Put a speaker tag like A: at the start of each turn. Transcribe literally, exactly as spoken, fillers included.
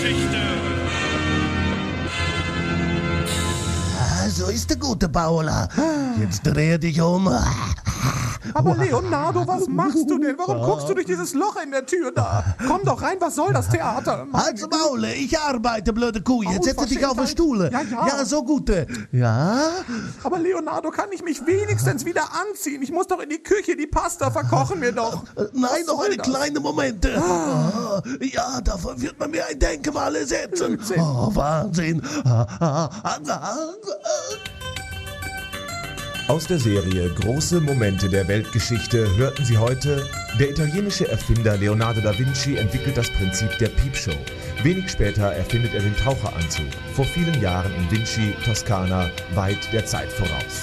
A: Weltgeschichte.
B: Ah, so ist der gute Paula. Jetzt dreh dich um.
C: Aber Leonardo, was machst du denn? Warum guckst du durch dieses Loch in der Tür da? Komm doch rein, was soll das Theater?
B: Halt's Maul, ich arbeite, blöde Kuh. Jetzt setze dich auf den Stuhl.
C: Ja, ja.
B: Ja, so gut. Ja?
C: Aber Leonardo, kann ich mich wenigstens wieder anziehen? Ich muss doch in die Küche, die Pasta verkochen wir doch.
B: Nein, noch eine
C: das?
B: kleine Momente. Ah, ja, davon wird man mir ein Denkmal ersetzen.
C: Blödsinn.
B: Oh, Wahnsinn. Ah, ah, ah, ah,
D: Aus der Serie Große Momente der Weltgeschichte hörten Sie heute: Der italienische Erfinder Leonardo da Vinci entwickelt das Prinzip der Piepshow. Wenig später erfindet er den Taucheranzug. Vor vielen Jahren in Vinci, Toskana, weit der Zeit voraus.